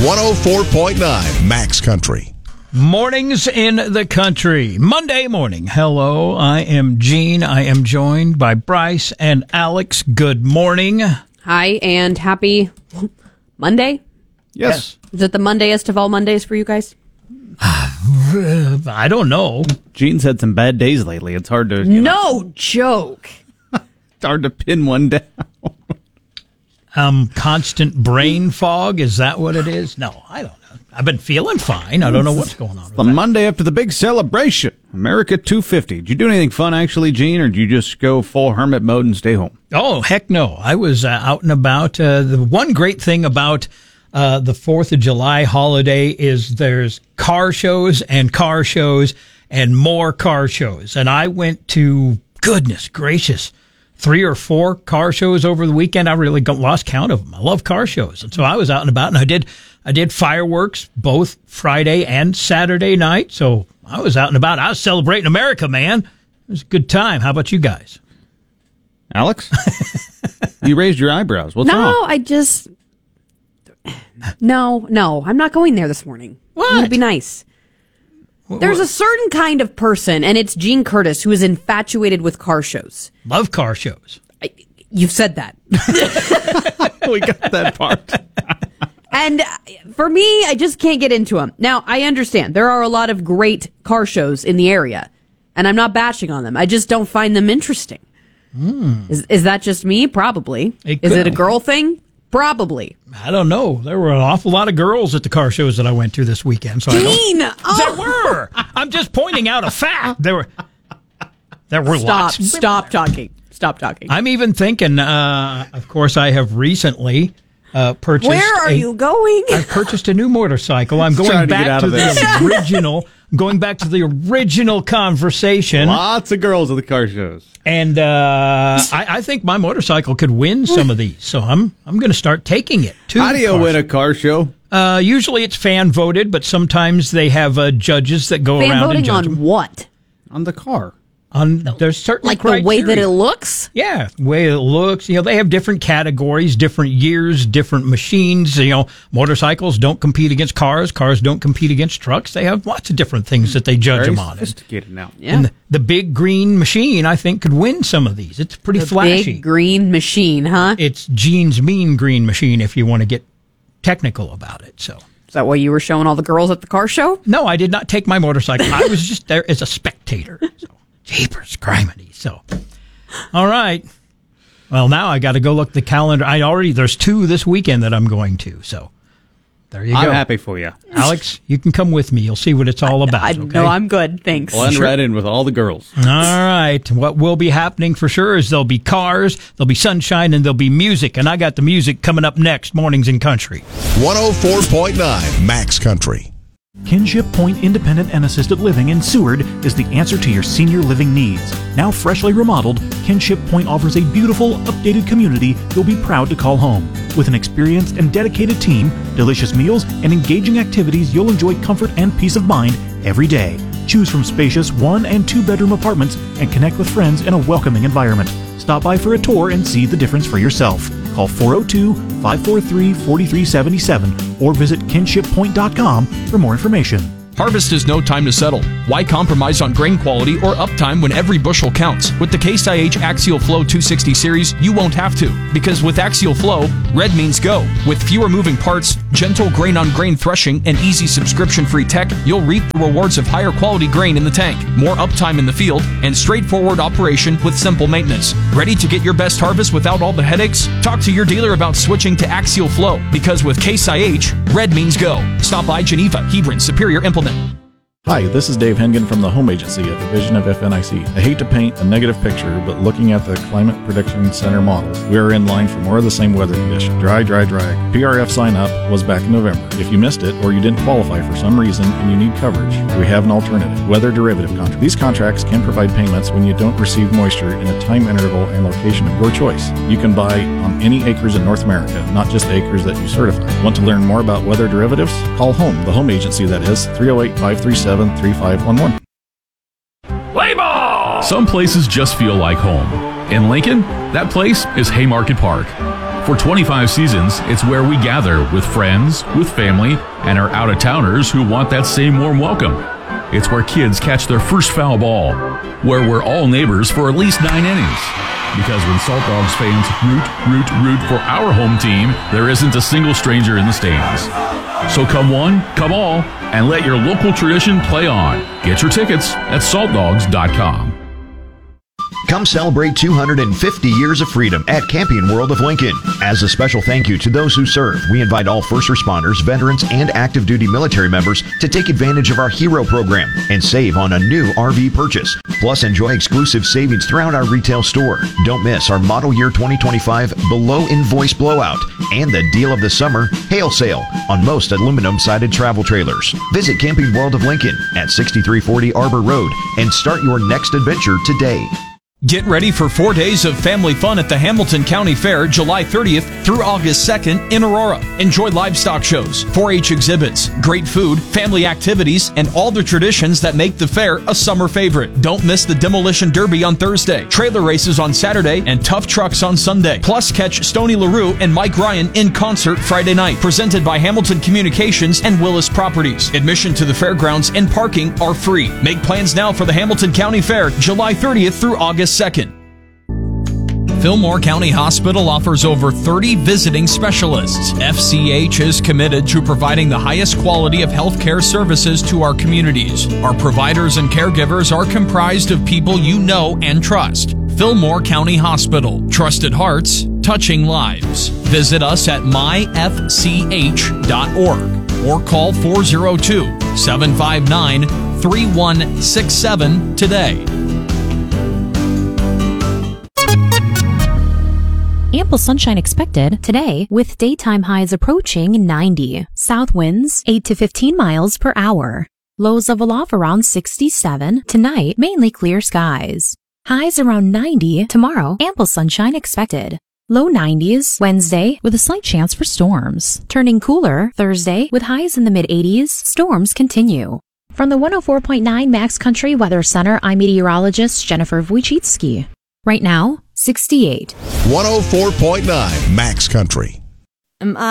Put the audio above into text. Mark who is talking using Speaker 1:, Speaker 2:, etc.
Speaker 1: 104.9 Max Country.
Speaker 2: Mornings in the country. Monday morning. Hello, I am Gene. I am joined by Bryce and Alex. Good morning.
Speaker 3: Hi, and happy Monday?
Speaker 2: Yes.
Speaker 3: Is it the Mondayest of all Mondays for you guys?
Speaker 2: I don't know.
Speaker 4: Gene's had some bad days lately. It's hard to...
Speaker 3: No joke.
Speaker 4: It's hard to pin one down.
Speaker 2: Constant brain fog. Is that what it is? No, I don't know. I've been feeling fine. I don't know what's going on.
Speaker 4: The Monday after the big celebration, America 250. Did you do anything fun, actually, Gene, or did you just go full hermit mode and stay home?
Speaker 2: Oh, heck no. I was out and about. The one great thing about the 4th of July holiday is there's car shows and more car shows. And I went to, goodness gracious, 3 or 4 car shows over the weekend. I really lost count of them. I love car shows. And so I was out and about, and I did fireworks both Friday and Saturday night. So I was out and about. I was celebrating America, man. It was a good time. How about you guys?
Speaker 4: Alex? You raised your eyebrows. What's wrong?
Speaker 3: No, I just... No, I'm not going there this morning.
Speaker 2: What?
Speaker 3: I'm going to be nice. There's a certain kind of person, and it's Gene Curtis, who is infatuated with car shows.
Speaker 2: Love car shows.
Speaker 3: You've said that.
Speaker 4: We got that part.
Speaker 3: And for me, I just can't get into them. Now, I understand. There are a lot of great car shows in the area, and I'm not bashing on them. I just don't find them interesting. Is that just me? Probably. Is it a girl thing? Probably.
Speaker 2: I don't know. There were an awful lot of girls at the car shows that I went to this weekend. So
Speaker 3: Gene!
Speaker 2: There were. I'm just pointing out a fact. There were lots.
Speaker 3: Stop talking.
Speaker 2: I'm even thinking, of course, I have recently purchased...
Speaker 3: Where are you going?
Speaker 2: I've purchased a new motorcycle. I'm going back to the original... Going back to the original conversation.
Speaker 4: Lots of girls at the car shows.
Speaker 2: And I think my motorcycle could win some of these. So I'm going to start taking it to
Speaker 4: How do you win a car show?
Speaker 2: Usually it's fan voted, but sometimes they have judges that go around and judge
Speaker 3: on
Speaker 2: them.
Speaker 3: What?
Speaker 4: On the car.
Speaker 2: There's certain
Speaker 3: like
Speaker 2: criteria.
Speaker 3: The way that it looks?
Speaker 2: Yeah, the way it looks. They have different categories, different years, different machines. Motorcycles don't compete against cars. Cars don't compete against trucks. They have lots of different things that they judge them on.
Speaker 4: Sophisticated now.
Speaker 3: Yeah.
Speaker 2: And the big green machine, I think, could win some of these. It's pretty flashy.
Speaker 3: Big green machine, huh?
Speaker 2: It's Gene's mean green machine, if you want to get technical about it. So.
Speaker 3: Is that why you were showing all the girls at the car show?
Speaker 2: No, I did not take my motorcycle. I was just there as a spectator. So. Jeepers, criminy. So, all right. Well, now I got to go look at the calendar. There's 2 this weekend that I'm going to. So, there you go.
Speaker 4: I'm happy for you.
Speaker 2: Alex, you can come with me. You'll see what it's all about.
Speaker 3: No, I'm good. Thanks.
Speaker 4: Blend right in with all the girls.
Speaker 2: All right. What will be happening for sure is there'll be cars, there'll be sunshine, and there'll be music. And I got the music coming up next, Mornings in Country.
Speaker 1: 104.9 Max Country.
Speaker 5: Kinship Point Independent and Assisted Living in Seward is the answer to your senior living needs. Now freshly remodeled, Kinship Point offers a beautiful, updated community you'll be proud to call home. With an experienced and dedicated team, delicious meals, and engaging activities, you'll enjoy comfort and peace of mind every day. Choose from spacious 1- and 2-bedroom apartments and connect with friends in a welcoming environment. Stop by for a tour and see the difference for yourself. Call 402-543-4377 or visit kinshippoint.com for more information.
Speaker 6: Harvest is no time to settle. Why compromise on grain quality or uptime when every bushel counts? With the Case IH Axial Flow 260 series, you won't have to. Because with Axial Flow, red means go. With fewer moving parts, gentle grain-on-grain threshing, and easy subscription-free tech, you'll reap the rewards of higher quality grain in the tank, more uptime in the field, and straightforward operation with simple maintenance. Ready to get your best harvest without all the headaches? Talk to your dealer about switching to Axial Flow. Because with Case IH, red means go. Stop by Geneva, Hebron, Superior, Implement.
Speaker 7: Hi, this is Dave Hengen from the Home Agency, a division of FNIC. I hate to paint a negative picture, but looking at the Climate Prediction Center models, we are in line for more of the same weather condition. Dry. PRF sign up was back in November. If you missed it or you didn't qualify for some reason and you need coverage, we have an alternative, weather derivative contract. These contracts can provide payments when you don't receive moisture in a time interval and location of your choice. You can buy on any acres in North America, not just acres that you certify. Want to learn more about weather derivatives? Call HOME, the Home Agency that is, 308-537-3511.
Speaker 8: Play ball! Some places just feel like home. In Lincoln, that place is Haymarket Park. For 25 seasons, it's where we gather with friends, with family, and our out-of-towners who want that same warm welcome. It's where kids catch their first foul ball, where we're all neighbors for at least 9 innings. Because when Salt Dogs fans root for our home team, there isn't a single stranger in the stands. So come one, come all, and let your local tradition play on. Get your tickets at saltdogs.com.
Speaker 9: Come celebrate 250 years of freedom at Camping World of Lincoln. As a special thank you to those who serve, we invite all first responders, veterans, and active duty military members to take advantage of our Hero program and save on a new RV purchase. Plus, enjoy exclusive savings throughout our retail store. Don't miss our model year 2025 below invoice blowout and the deal of the summer hail sale on most aluminum sided travel trailers. Visit Camping World of Lincoln at 6340 Arbor Road and start your next adventure today.
Speaker 6: Get ready for 4 days of family fun at the Hamilton County Fair, July 30th through August 2nd in Aurora. Enjoy livestock shows, 4-H exhibits, great food, family activities, and all the traditions that make the fair a summer favorite. Don't miss the Demolition Derby on Thursday, trailer races on Saturday, and tough trucks on Sunday. Plus, catch Stoney LaRue and Mike Ryan in concert Friday night, presented by Hamilton Communications and Willis Properties. Admission to the fairgrounds and parking are free. Make plans now for the Hamilton County Fair, July 30th through August 2nd. Fillmore County Hospital offers over 30 visiting specialists. FCH is committed to providing the highest quality of healthcare services to our communities. Our providers and caregivers are comprised of people you know and trust. Fillmore County Hospital. Trusted hearts, touching lives. Visit us at myfch.org or call 402-759-3167 today.
Speaker 10: Ample sunshine expected today with daytime highs approaching 90. South winds 8 to 15 miles per hour. Lows level off around 67. Tonight, mainly clear skies. Highs around 90. Tomorrow, ample sunshine expected. Low 90s Wednesday with a slight chance for storms. Turning cooler Thursday with highs in the mid-80s. Storms continue. From the 104.9 Max Country Weather Center, I'm meteorologist Jennifer Wojcicki. Right now, 68.
Speaker 1: 104.9 Max Country.